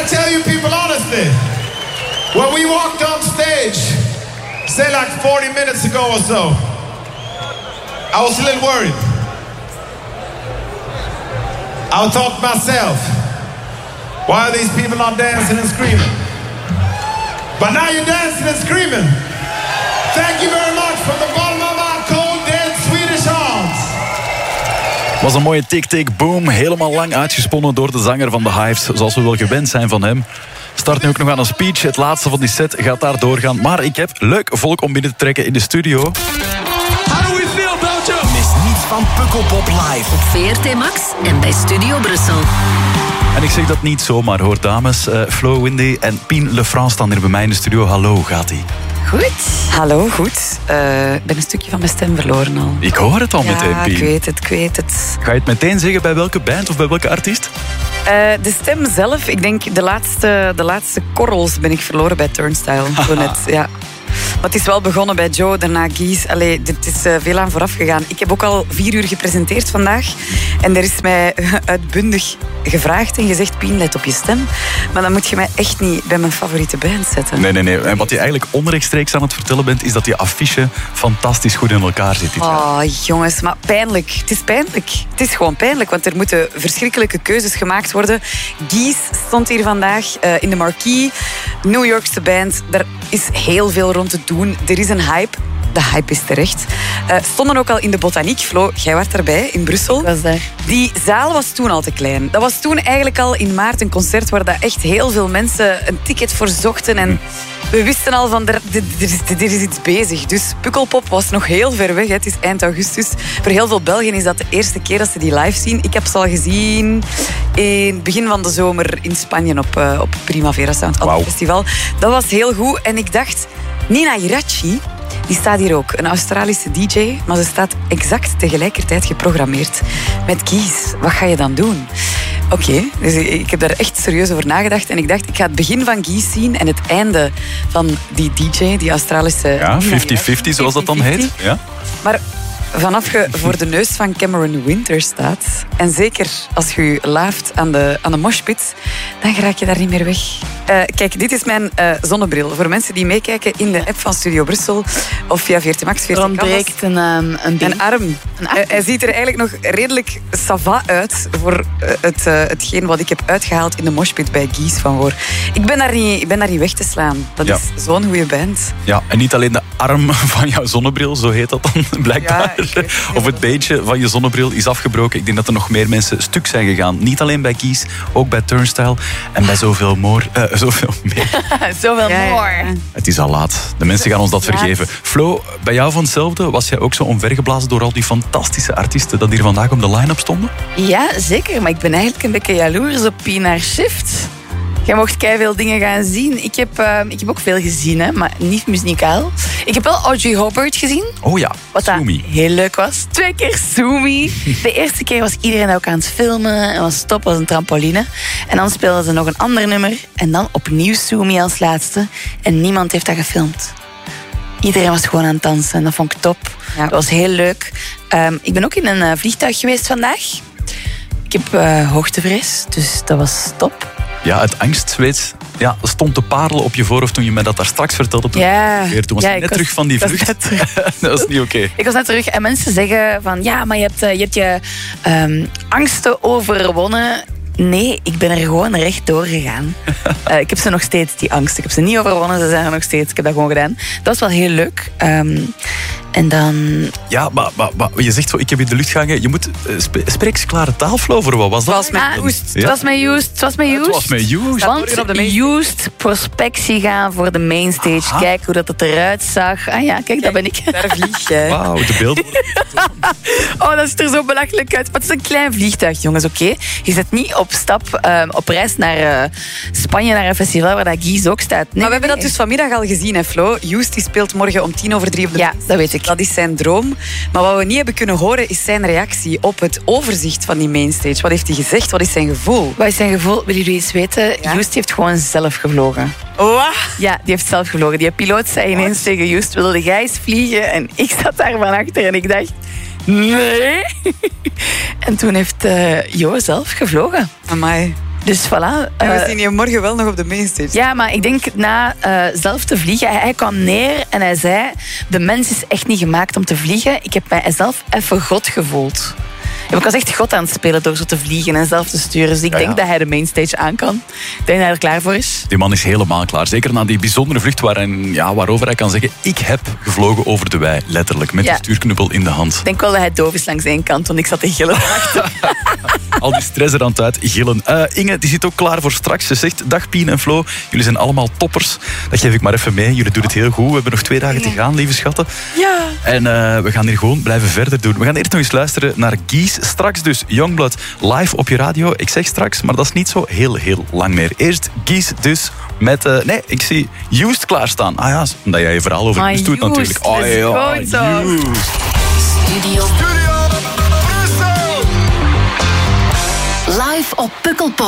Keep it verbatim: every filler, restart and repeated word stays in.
to tell you people honestly, when we walked on stage, say like forty minutes ago or so, I was a little worried. I thought to myself, why are these people not dancing and screaming? But now you're dancing and screaming. Thank you very much from the bottom of my cold, dead Swedish hearts. Was een mooie tik-tik-boom, helemaal lang uitgesponnen door de zanger van The Hives, zoals we wel gewend zijn van hem. Start nu ook nog aan een speech. Het laatste van die set gaat daar doorgaan. Maar ik heb leuk volk om binnen te trekken in de studio. How do we feel, Belgium? Mis niets van Pukkelpop live. Op V R T Max en bij Studio Brussel. En ik zeg dat niet zomaar, hoor, dames. Uh, Flo, Windy en Pien Le France staan hier bij mij in de studio. Hallo, gaat-ie? Goed. Hallo, goed. Uh, ik ben een stukje van mijn stem verloren al. Ik hoor het al ja, meteen, Pien. ik weet het, ik weet het. Ga je het meteen zeggen bij welke band of bij welke artiest? Uh, de stem zelf, ik denk de laatste, de laatste korrels ben ik verloren bij Turnstile. Zo net, ja. Maar het is wel begonnen bij Joe, daarna Guys. Allee, dit is uh, veel aan vooraf gegaan. Ik heb ook al vier uur gepresenteerd vandaag. En er is mij uitbundig gevraagd en gezegd, Pien, let op je stem. Maar dan moet je mij echt niet bij mijn favoriete band zetten. Nee, nee, nee. En wat je eigenlijk onrechtstreeks aan het vertellen bent, is dat die affiche fantastisch goed in elkaar zit. Oh, jongens, maar pijnlijk. Het is pijnlijk. Het is gewoon pijnlijk, want er moeten verschrikkelijke keuzes gemaakt worden. Guys stond hier vandaag uh, in de marquee. New Yorkse band. Daar is heel veel rond te doen. Er is een hype. De hype is terecht. Uh, stonden ook al in de Botaniek. Flo, jij was daarbij in Brussel. Ik was daar. Die zaal was toen al te klein. Dat was toen eigenlijk al in maart een concert waar dat echt heel veel mensen een ticket voor zochten. En we wisten al van, er, er, er is iets bezig. Dus Pukkelpop was nog heel ver weg. Hè. Het is eind augustus. Voor heel veel Belgen is dat de eerste keer dat ze die live zien. Ik heb ze al gezien in het begin van de zomer in Spanje op, uh, op Primavera Sound wow. Festival. Dat was heel goed. En ik dacht, Nina Irachi, die staat hier ook, een Australische D J, maar ze staat exact tegelijkertijd geprogrammeerd met Guys. Wat ga je dan doen? Oké, okay, dus ik heb daar echt serieus over nagedacht en ik dacht, ik ga het begin van Guys zien en het einde van die D J, die Australische... Ja, vijftig vijftig zoals dat dan heet. Ja. Maar vanaf je voor de neus van Cameron Winter staat, en zeker als je je laaft aan de, aan de moshpit, dan raak je daar niet meer weg. Uh, kijk, dit is mijn uh, zonnebril. Voor mensen die meekijken in de app van Studio Brussel of via V R T Max, V R T Er ontbreekt een, um, een, een arm. Een arm. Uh, hij ziet er eigenlijk nog redelijk sava uit voor uh, het, uh, hetgeen wat ik heb uitgehaald in de moshpit bij Guys van voor. Ik ben daar niet, ik ben daar niet weg te slaan. Dat ja. is zo'n goede band. Ja, en niet alleen de arm van jouw zonnebril, zo heet dat dan blijkbaar. Ja, of het beentje van je zonnebril is afgebroken. Ik denk dat er nog meer mensen stuk zijn gegaan. Niet alleen bij Guys, ook bij Turnstile en bij zoveel more. Uh, zoveel meer. zoveel ja, more. Ja. Het is al laat. De mensen gaan ons dat vergeven. Flo, bij jou van hetzelfde? Was jij ook zo omvergeblazen door al die fantastische artiesten dat hier vandaag op de line-up stonden? Ja, zeker. Maar ik ben eigenlijk een beetje jaloers op Pien Shift. Jij mocht keiveel dingen gaan zien. Ik heb, uh, ik heb ook veel gezien, hè, maar niet muzikaal. Ik heb wel Audrey Hobart gezien. Oh ja, wat dat heel leuk was. Twee keer Sumi. De eerste keer was iedereen ook aan het filmen en was top als een trampoline. En dan speelden ze nog een ander nummer en dan opnieuw Sumi als laatste. En niemand heeft dat gefilmd. Iedereen was gewoon aan het dansen en dat vond ik top. Ja. Dat was heel leuk. Um, ik ben ook in een uh, vliegtuig geweest vandaag. Ik heb uh, hoogtevrees, dus dat was top. Ja, het angstzweet ja, stond te parelen op je voorhoofd toen je mij dat daar straks vertelde. Toen, ja. toen was ja, je net was, terug van die vlucht. Dat was niet oké. Okay. Ik was net terug en mensen zeggen van ja, maar je hebt je, hebt je um, angsten overwonnen. Nee, ik ben er gewoon recht doorgegaan. uh, ik heb ze nog steeds, die angst. Ik heb ze niet overwonnen, ze zijn er nog steeds. Ik heb dat gewoon gedaan. Dat was wel heel leuk. Um, en dan... Ja, maar, maar, maar je zegt zo, ik heb in de lucht gehangen. Je moet... Uh, sp- spreek eens klare taal, Flo, voor wat was dat? Het was met Used. Ja? Het was met Used. Het was met Used. Het was met Used. Want Used prospectie gaan voor de mainstage. Aha. Kijk hoe dat het eruit zag. Ah ja, kijk, kijk daar ben ik. Daar vlieg je. Wauw, de beelden. Oh, dat ziet er zo belachelijk uit. Maar het is een klein vliegtuig, jongens, oké? Okay? Je zit niet op stap, um, op reis naar uh, Spanje, naar een festival waar dat Guys ook staat. Nee, maar we hebben nee. dat dus vanmiddag al gezien, hè, Flo. Used die speelt morgen om tien over drie op de Ja, dat weet ik. Dat is zijn droom. Maar wat we niet hebben kunnen horen is zijn reactie op het overzicht van die mainstage. Wat heeft hij gezegd? Wat is zijn gevoel? Wat is zijn gevoel? Willen jullie eens weten? Ja? Used heeft gewoon zelf gevlogen. Wat? Ja, die heeft zelf gevlogen. Die piloot zei ineens tegen Used, wilde jij eens vliegen? En ik zat daar van achter en ik dacht... Nee. En toen heeft uh, Jo zelf gevlogen. Amai. Dus voilà. En we eh, zien je morgen wel nog op de mainstage. Ja, maar ik denk na uh, zelf te vliegen, hij, hij kwam neer en hij zei, de mens is echt niet gemaakt om te vliegen. Ik heb mij zelf even God gevoeld. Ja, ik was echt God aan het spelen door zo te vliegen en zelf te sturen. Dus ik Ja, denk ja. dat hij de mainstage aan kan. Ik denk dat hij er klaar voor is. Die man is helemaal klaar. Zeker na die bijzondere vlucht waarin, ja, waarover hij kan zeggen, ik heb gevlogen over de wei, letterlijk, met Ja. de stuurknuppel in de hand. Ik denk wel dat hij doof is langs één kant, want ik zat te gillen achter. Al die stress er aan het uit gillen. Uh, Inge, die zit ook klaar voor straks. Ze zegt, dag Pien en Flo, jullie zijn allemaal toppers. Dat geef ik maar even mee. Jullie doen het heel goed. We hebben nog twee dagen te gaan, lieve schatten. Ja. En uh, we gaan hier gewoon blijven verder doen. We gaan eerst nog eens luisteren naar Gies. Straks dus Youngblood live op je radio. Ik zeg straks, maar dat is niet zo heel, heel lang meer. Eerst Gies dus met... Uh, nee, ik zie Used klaarstaan. Ah ja, omdat jij je verhaal over Ah, Used doet Used, natuurlijk. Oh let's ja, go, toch. Used. Studio. Live op Pukkelpop.